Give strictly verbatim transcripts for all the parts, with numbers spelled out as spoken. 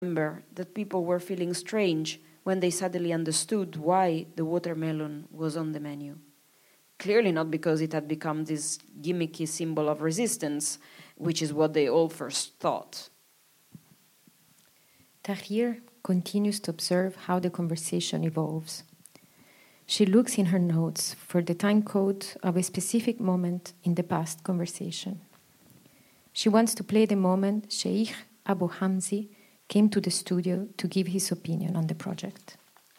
remember that people were feeling strange when they suddenly understood why the watermelon was on the menu. Clearly not because it had become this gimmicky symbol of resistance, which is what they all first thought. Tahir continues to observe how the conversation evolves. She looks in her notes for the time code of a specific moment in the past conversation. She wants to play the moment Sheikh Abu Hamzi came to the studio to give his opinion on the project.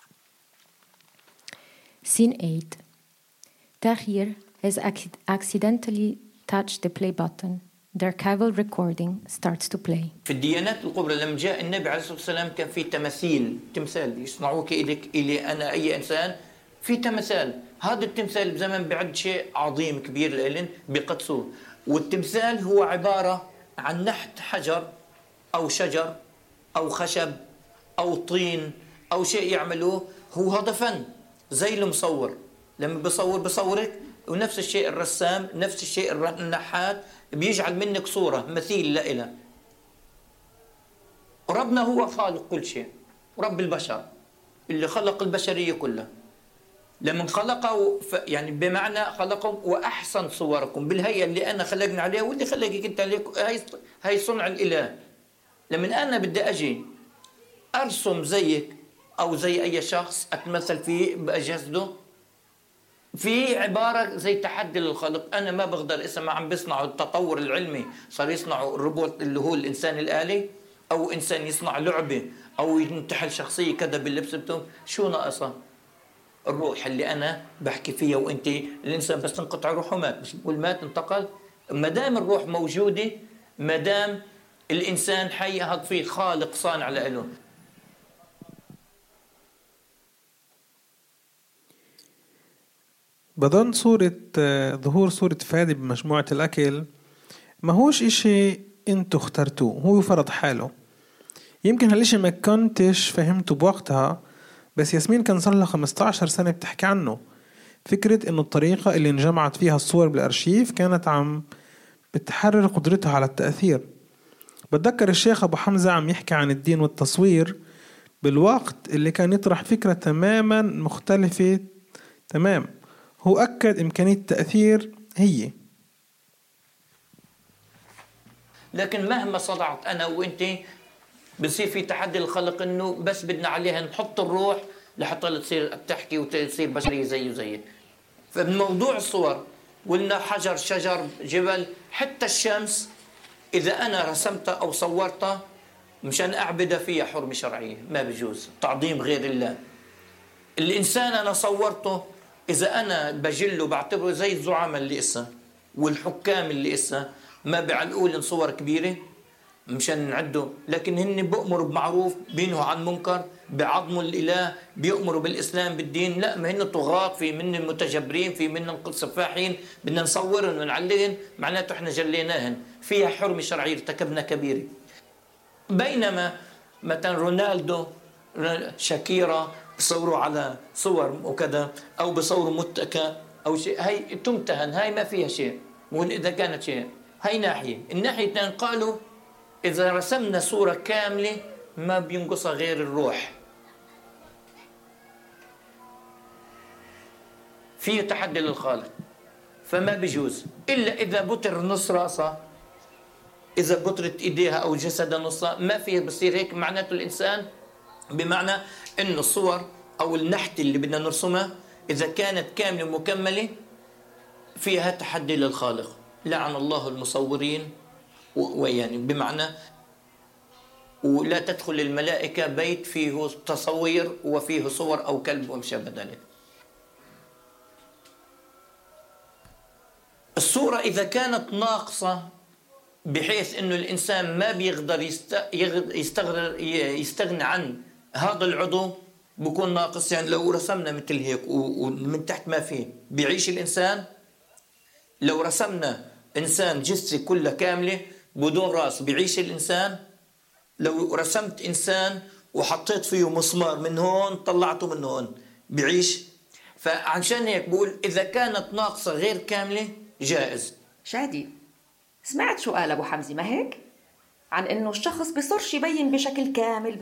Scene eight. Tahir has ac- accidentally touched the play button. The archival recording starts to play. في الديانات الكبرى لما جاء النبي عليه الصلاة والسلام كان في تماثيل، تمثال يصنعوه كإلك إلي أنا أي إنسان في تمثال. هذا التمثال بزمن بعد شيء عظيم كبير لإلن بقدسوه، والتمثال هو عبارة عن نحت حجر أو شجر أو خشب أو طين أو شيء يعملوه. هو هذا فن زي المصور لما بصور بصورك، ونفس الشيء الرسام، نفس الشيء النحات بيجعل منك صورة مثيل لإله. ربنا هو خالق كل شيء، رب البشر اللي خلق البشرية كلها. لما خلقه يعني بمعنى خلقه وأحسن صوركم بالهيئة اللي أنا خلقنا عليها واللي خلقك أنت عليك. هاي هاي صنع الإله. لما أنا بدي أجي أرسم زيك أو زي أي شخص أتمثل فيه بأجسده، في عبارة زي تحدي للخلق. أنا ما بقدر اسمع عم بيصنعوا التطور العلمي، صار يصنعوا الروبوت اللي هو الإنسان الآلي، أو إنسان يصنع لعبة أو ينتحل شخصية كذا باللبس بتاعه. شو ناقصه؟ الروح اللي أنا بحكي فيها. وأنت الإنسان بس تنقطع روحه مات، مش بقول مات انتقل. ما دام الروح موجودة، ما دام الإنسان حي، هذا فيه خالق صانع له. بظن صورة ظهور صورة فادي بمجموعة الأكل ما هوش إشي أنتوا اخترتوه، هو فرض حاله. يمكن هالإشي ما كنتش فهمته بوقتها، بس ياسمين كان صار لها خمسة عشر سنة بتحكي عنه. فكرة إنه الطريقة اللي انجمعت فيها الصور بالأرشيف كانت عم بتحرر قدرتها على التأثير. بتذكر الشيخ أبو حمزة عم يحكي عن الدين والتصوير بالوقت اللي كان يطرح فكرة تماما مختلفة تمام. هو أكد إمكانية التأثير هي. لكن مهما صنعت أنا وإنت بصير في تحدي الخلق، إنه بس بدنا عليها نحط الروح لحتى تصير تحكي وتصير بشرية زيه زيك. فبموضوع الصور قلنا حجر، شجر، جبل، حتى الشمس إذا أنا رسمتها أو صورتها مشان أعبدها فيها حرمة شرعية، ما بيجوز تعظيم غير الله. الإنسان أنا صورته إذا أنا بجله بعتبره زي الزعامة اللي إسا والحكام اللي إسا، ما بعلقوا صور كبيرة مشان نعده، لكن هن بأمروا بمعروف، بينهوا عن منكر، بعظموا الإله، بيأمروا بالإسلام بالدين. لا، ما هن طغاة، في من المتجبرين، في من سفاحين، بدنا نصورهم ونعلقهم، معناته احنا جليناهن. فيها حرمة شرعية، ارتكبنا كبيرة. بينما مثلا رونالدو، شاكيرا بصوروا على صور وكذا، أو بصوروا متكة أو شيء، هاي تمتهن، هاي ما فيها شيء. وإذا كانت شيء، هاي ناحية. الناحية الثانية قالوا إذا رسمنا صورة كاملة ما بينقصها غير الروح. فيه تحدي للخالق، فما بيجوز إلا إذا بطر نص رأسها، إذا بطرت إيديها أو جسدها نصها، ما فيه بصير هيك. معناته الإنسان بمعنى إنه الصور أو النحت اللي بدنا نرسمها إذا كانت كاملة ومكملة فيها تحدي للخالق. لعن الله المصورين، ويعني بمعنى ولا تدخل الملائكة بيت فيه تصوير وفيه صور أو كلب وما شابه ذلك. الصورة إذا كانت ناقصة بحيث إنه الإنسان ما بيقدر يستغني يستغني عن هذا العضو، بكون ناقص. يعني لو رسمنا مثل هيك ومن تحت ما فيه، بيعيش الإنسان. لو رسمنا إنسان جثة كلها كاملة بدون رأس، بيعيش الإنسان. لو رسمت إنسان وحطيت فيه مسمار من هون طلعته من هون، بيعيش. فعشان هيك بقول إذا كانت ناقصة غير كاملة جائز. شادي، سمعت شو قال أبو حمزة ما هيك؟ عن إنه الشخص بيصيرش يبين بشكل كامل